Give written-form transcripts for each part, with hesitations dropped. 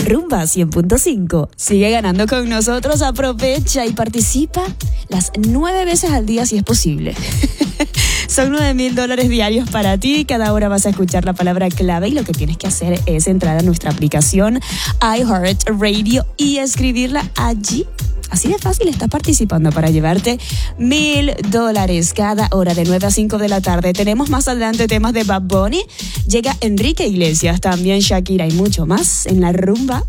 Rumba 100.5. Sigue ganando con nosotros, aprovecha y participa las 9 veces al día si es posible. Son $9,000 diarios para ti. Cada hora vas a escuchar la palabra clave y lo que tienes que hacer es entrar a nuestra aplicación iHeartRadio y escribirla allí. Así de fácil, estás participando para llevarte $1,000 cada hora de 9 a 5 de la tarde. Tenemos más adelante temas de Bad Bunny. Llega Enrique Iglesias, también Shakira y mucho más en la rumba.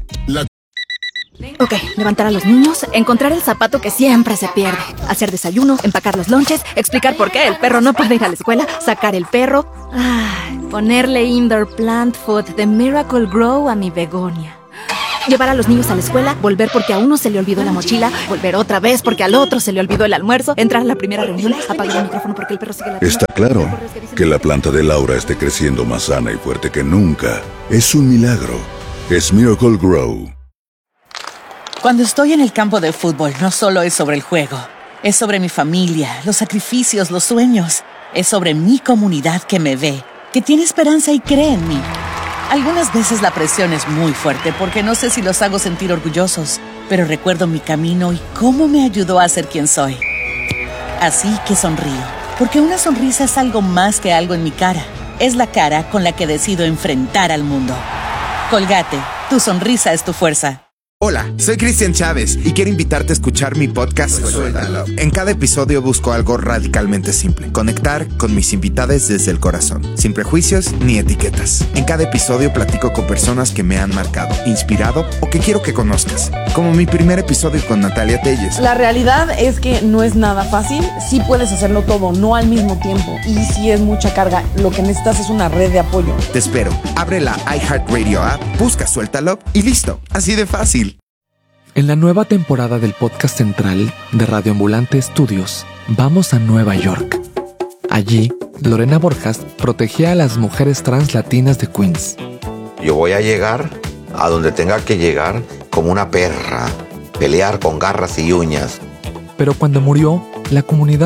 Ok, levantar a los niños, encontrar el zapato que siempre se pierde, hacer desayuno, empacar los lonches, explicar por qué el perro no puede ir a la escuela, sacar el perro, ponerle indoor plant food de Miracle Grow a mi begonia. Llevar a los niños a la escuela, volver porque a uno se le olvidó la mochila, volver otra vez porque al otro se le olvidó el almuerzo, entrar a la primera reunión, apagar el micrófono porque el perro sigue ladrando. Está claro que la planta de Laura esté creciendo más sana y fuerte que nunca. Es un milagro. Es Miracle Grow. Cuando estoy en el campo de fútbol, no solo es sobre el juego. Es sobre mi familia, los sacrificios, los sueños. Es sobre mi comunidad que me ve, que tiene esperanza y cree en mí. Algunas veces la presión es muy fuerte porque no sé si los hago sentir orgullosos, pero recuerdo mi camino y cómo me ayudó a ser quien soy. Así que sonrío, porque una sonrisa es algo más que algo en mi cara. Es la cara con la que decido enfrentar al mundo. Colgate, tu sonrisa es tu fuerza. Hola, soy Cristian Chávez y quiero invitarte a escuchar mi podcast Suéltalo. En cada episodio busco algo radicalmente simple: conectar con mis invitados desde el corazón, sin prejuicios ni etiquetas. En cada episodio platico con personas que me han marcado, inspirado o que quiero que conozcas, como mi primer episodio con Natalia Telles. La realidad es que no es nada fácil. Sí puedes hacerlo todo, no al mismo tiempo, y sí es mucha carga. Lo que necesitas es una red de apoyo. Te espero. Abre la iHeartRadio app, busca Suéltalo y listo. Así de fácil. En la nueva temporada del podcast central de Radio Ambulante Estudios, vamos a Nueva York. Allí, Lorena Borjas protegía a las mujeres trans latinas de Queens. Yo voy a llegar a donde tenga que llegar como una perra, pelear con garras y uñas. Pero cuando murió, la comunidad